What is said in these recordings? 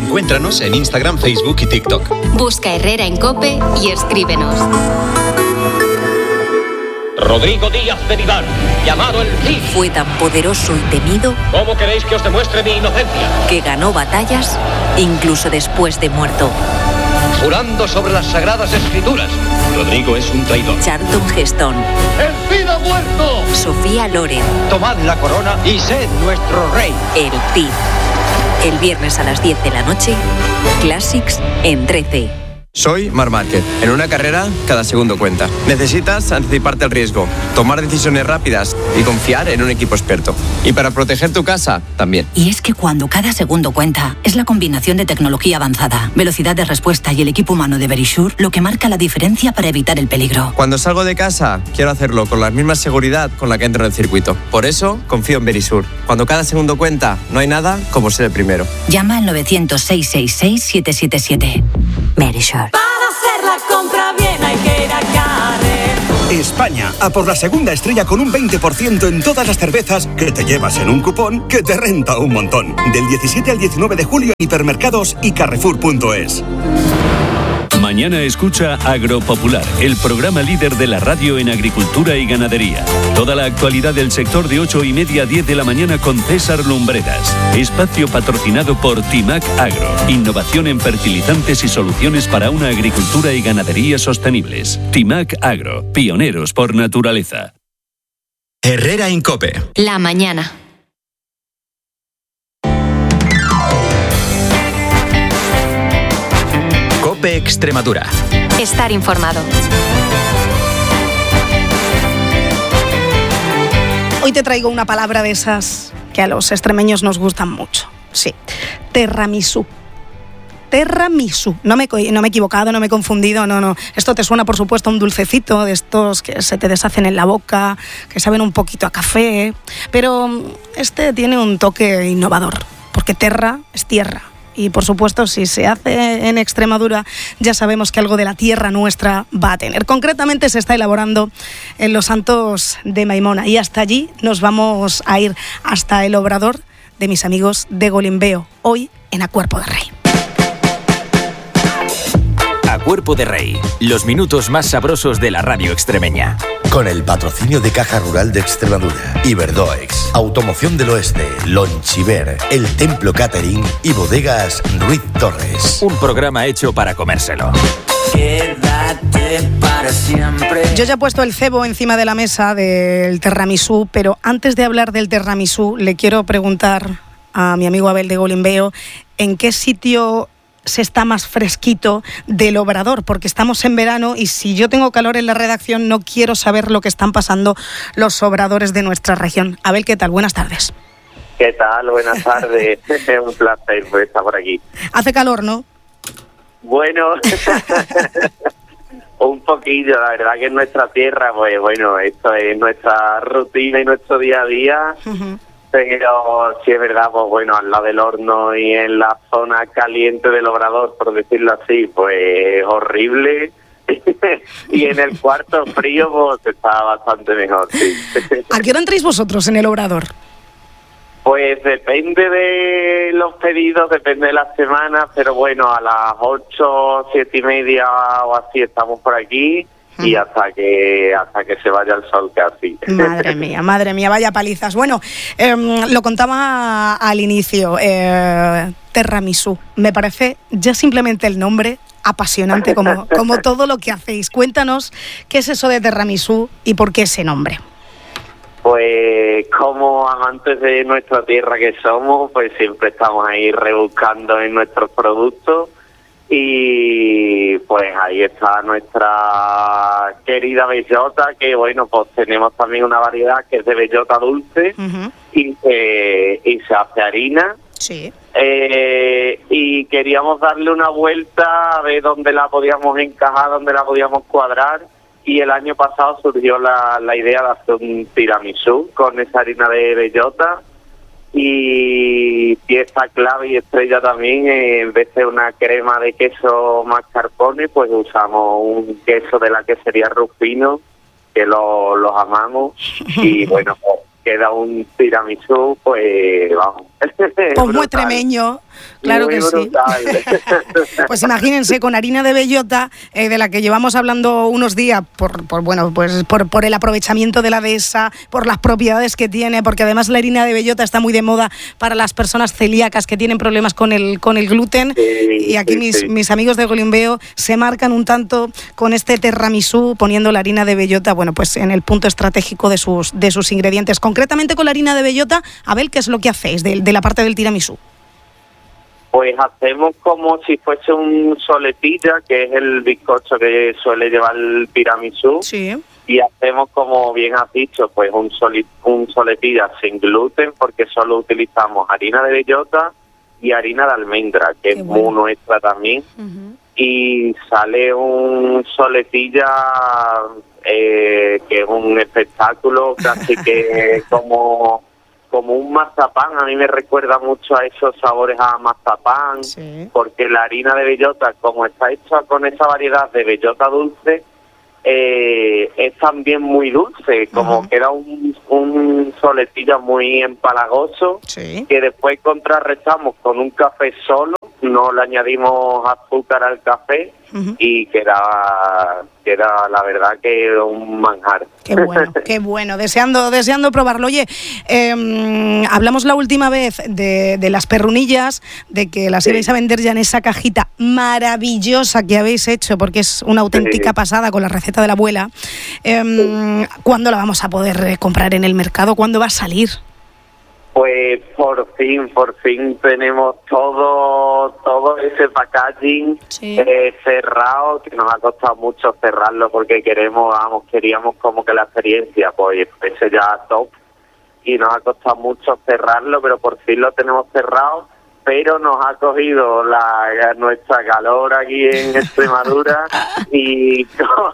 Encuéntranos en Instagram, Facebook y TikTok. Busca Herrera en COPE y escríbenos. Rodrigo Díaz de Vivar, llamado el Cid. Fue tan poderoso y temido. ¿Cómo queréis que os demuestre mi inocencia? Que ganó batallas incluso después de muerto. Jurando sobre las sagradas escrituras. Rodrigo es un traidor. Charlton Heston. ¡El Cid ha muerto! Sofía Loren. Tomad la corona y sed nuestro rey. El Cid. El viernes a las 10 de la noche, Classics en 13. Soy Marc Márquez. En una carrera, cada segundo cuenta. Necesitas anticiparte al riesgo, tomar decisiones rápidas y confiar en un equipo experto. Y para proteger tu casa, también. Y es que cuando cada segundo cuenta, es la combinación de tecnología avanzada, velocidad de respuesta y el equipo humano de Verisure lo que marca la diferencia para evitar el peligro. Cuando salgo de casa, quiero hacerlo con la misma seguridad con la que entro en el circuito. Por eso, confío en Verisure. Cuando cada segundo cuenta, no hay nada como ser el primero. Llama al 900-666-777. Verisure. Para hacer la compra bien hay que ir a Carrer. España, a por la segunda estrella con un 20% en todas las cervezas que te llevas en un cupón que te renta un montón. Del 17 al 19 de julio, hipermercados y carrefour.es. Mañana escucha Agropopular, el programa líder de la radio en agricultura y ganadería. Toda la actualidad del sector de 8:30 a 10 de la mañana con César Lumbreras. Espacio patrocinado por Timac Agro. Innovación en fertilizantes y soluciones para una agricultura y ganadería sostenibles. Timac Agro, pioneros por naturaleza. Herrera en COPE. La mañana. COPE Extremadura. Estar informado. Hoy te traigo una palabra de esas que a los extremeños nos gustan mucho. Sí, tiramisú. Tiramisú. No me he equivocado, no me he confundido, no. Esto te suena, por supuesto, a un dulcecito de estos que se te deshacen en la boca, que saben un poquito a café, pero este tiene un toque innovador, porque terra es tierra. Y, por supuesto, si se hace en Extremadura, ya sabemos que algo de la tierra nuestra va a tener. Concretamente se está elaborando en Los Santos de Maimona y hasta allí nos vamos a ir, hasta el obrador de mis amigos de Golimbeo, hoy en A Cuerpo de Rey. A Cuerpo de Rey, los minutos más sabrosos de la radio extremeña. Con el patrocinio de Caja Rural de Extremadura, Iberdoex, Automoción del Oeste, Lonchiver, El Templo Catering y Bodegas Ruiz Torres. Un programa hecho para comérselo. Quédate para siempre. Yo ya he puesto el cebo encima de la mesa del tiramisú, pero antes de hablar del tiramisú, le quiero preguntar a mi amigo Abel de Golimbeo en qué sitio se está más fresquito del obrador, porque estamos en verano y si yo tengo calor en la redacción no quiero saber lo que están pasando los obradores de nuestra región. Abel, ¿qué tal? Buenas tardes. ¿Qué tal? Buenas tardes. Un placer estar por aquí. Hace calor, ¿no? Bueno, un poquillo, la verdad que en nuestra tierra, pues bueno, esto es nuestra rutina y nuestro día a día. Uh-huh. Pero sí es verdad, pues bueno, al lado del horno y en la zona caliente del obrador, por decirlo así, pues horrible. Y en el cuarto frío, pues está bastante mejor, sí. ¿A qué hora entráis vosotros en el obrador? Pues depende de los pedidos, depende de las semanas, pero bueno, a las 8, 7:30 o así estamos por aquí. Y hasta que se vaya el sol casi. Madre mía, vaya palizas. Bueno, lo contaba al inicio, tiramisú. Me parece ya simplemente el nombre apasionante, como todo lo que hacéis. Cuéntanos qué es eso de tiramisú y por qué ese nombre. Pues como amantes de nuestra tierra que somos, pues siempre estamos ahí rebuscando en nuestros productos. Y pues ahí está nuestra querida bellota, que bueno, pues tenemos también una variedad que es de bellota dulce. Uh-huh. y se hace harina. Sí. Y queríamos darle una vuelta a ver dónde la podíamos encajar, dónde la podíamos cuadrar. Y el año pasado surgió la idea de hacer un tiramisú con esa harina de bellota. Y pieza clave y estrella también, en vez de una crema de queso mascarpone, pues usamos un queso de la quesería Rufino, que los amamos. Y bueno, pues queda un tiramisú, pues vamos. Pues muy extremeño. Claro muy que brutal. Sí. Pues imagínense, con harina de bellota, de la que llevamos hablando unos días por el aprovechamiento de la dehesa, por las propiedades que tiene, porque además la harina de bellota está muy de moda para las personas celíacas que tienen problemas con el gluten. Y aquí mis amigos de Golimbeo se marcan un tanto con este tiramisú, poniendo la harina de bellota, bueno, pues en el punto estratégico de sus ingredientes. Concretamente con la harina de bellota, Abel, ¿qué es lo que hacéis de la parte del tiramisú? Pues hacemos como si fuese un soletilla, que es el bizcocho que suele llevar el tiramisú. Sí. Y hacemos, como bien has dicho, pues un soletilla sin gluten, porque solo utilizamos harina de bellota y harina de almendra, que es muy nuestra también. Uh-huh. Y sale un soletilla que es un espectáculo, casi que como un mazapán. A mí me recuerda mucho a esos sabores a mazapán, porque la harina de bellota, como está hecha con esa variedad de bellota dulce, es también muy dulce, como que era un soletilla muy empalagoso, que después contrarrestamos con un café solo, no le añadimos azúcar al café, y que era la verdad que era un manjar. Qué bueno, deseando probarlo. Oye, hablamos la última vez de las perrunillas, de que las ibais a vender ya en esa cajita maravillosa que habéis hecho, porque es una auténtica pasada con la receta de la abuela. ¿Cuándo la vamos a poder comprar en el mercado? ¿Cuándo va a salir? Pues por fin tenemos todo ese packaging cerrado, que nos ha costado mucho cerrarlo porque queríamos como que la experiencia pues fuese ya top, y nos ha costado mucho cerrarlo, pero por fin lo tenemos cerrado. Pero nos ha cogido nuestra calor aquí en Extremadura y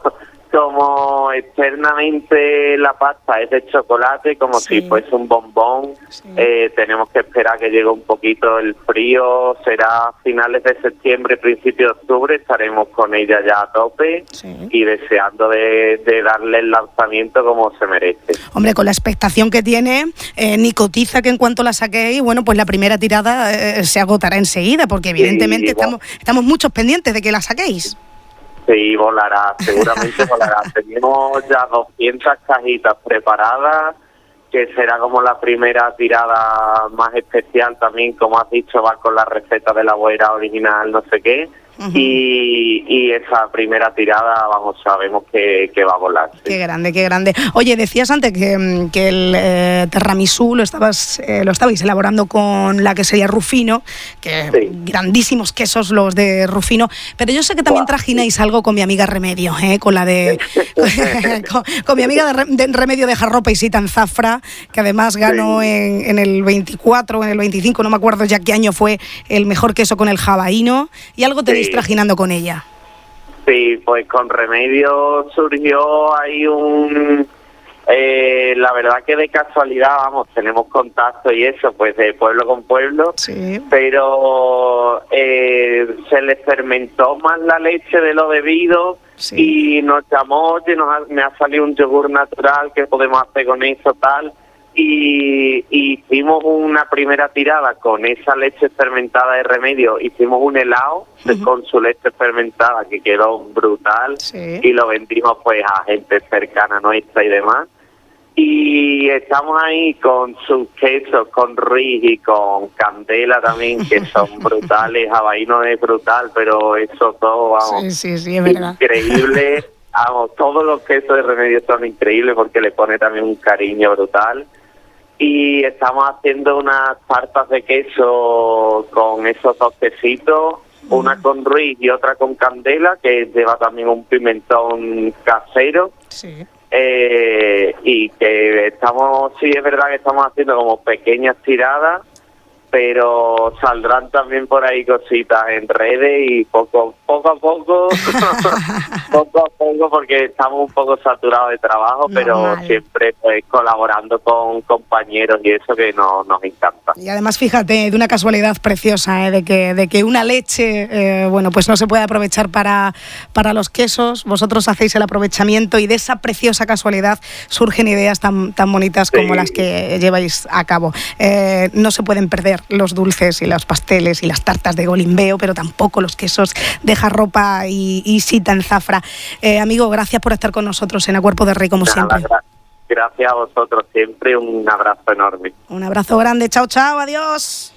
como externamente la pasta es de chocolate, como si fuese un bombón, tenemos que esperar que llegue un poquito el frío. Será finales de septiembre, principios de octubre, estaremos con ella ya a tope y deseando de darle el lanzamiento como se merece. Hombre, con la expectación que tiene, ni cotiza que en cuanto la saquéis, bueno, pues la primera tirada se agotará enseguida, porque evidentemente estamos muchos pendientes de que la saquéis. Sí, volará, seguramente volará. Tenemos ya 200 cajitas preparadas, que será como la primera tirada más especial también, como has dicho, va con la receta de la abuela original, no sé qué. Y esa primera tirada, sabemos que va a volar. Sí. Qué grande. Oye, decías antes que el tiramisú lo estabais elaborando con la quesería Rufino, que grandísimos quesos los de Rufino, pero yo sé que también trajináis algo con mi amiga Remedio, con la de con mi amiga de Remedio de Jarropa y Sita en Zafra, que además ganó en el 24 o en el 25, no me acuerdo ya qué año fue, el mejor queso con el jabaíno, y algo tenéis trajinando con ella. Sí, pues con Remedio surgió ahí la verdad que de casualidad, tenemos contacto y eso, pues de pueblo con pueblo, pero se le fermentó más la leche de lo debido y nos llamó, oye, me ha salido un yogur natural, ¿qué podemos hacer con eso, tal? Y hicimos una primera tirada con esa leche fermentada de Remedio, hicimos un helado con su leche fermentada que quedó brutal, y lo vendimos pues a gente cercana nuestra y demás. Y estamos ahí con sus quesos, con Riz y con Candela también, que son brutales. Jabaíno es brutal, pero eso todo, es verdad. Increíble. Todos los quesos de Remedio son increíbles porque le pone también un cariño brutal. Y estamos haciendo unas tartas de queso con esos dos quesitos, una con Riz y otra con Candela, que lleva también un pimentón casero. Y que es verdad que estamos haciendo como pequeñas tiradas, pero saldrán también por ahí cositas en redes y poco a poco, porque estamos un poco saturados de trabajo, pero siempre pues colaborando con compañeros y eso que nos encanta. Y además, fíjate, de una casualidad preciosa, de que una leche, pues no se puede aprovechar para los quesos, vosotros hacéis el aprovechamiento y de esa preciosa casualidad surgen ideas tan bonitas como las que lleváis a cabo. No se pueden perder comer los dulces y los pasteles y las tartas de Golimbeo, pero tampoco los quesos de Jarropa y Sita en Zafra. Amigo, gracias por estar con nosotros en A Cuerpo de Rey, como siempre. Gracias a vosotros siempre, un abrazo enorme. Un abrazo grande, chao, chao, adiós.